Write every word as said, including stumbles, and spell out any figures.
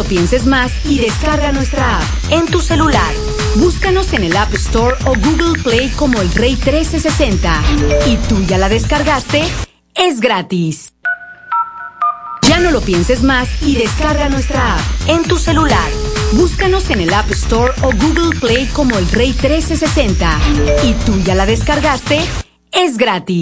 lo pienses más y descarga nuestra app en tu celular. Búscanos en el App Store o Google Play como El Rey trece sesenta. ¿Y tú ya la descargaste? Es gratis. Ya no lo pienses más y descarga nuestra app en tu celular. Búscanos en el App Store o Google Play como El Rey trece sesenta. ¿Y tú ya la descargaste? Es gratis.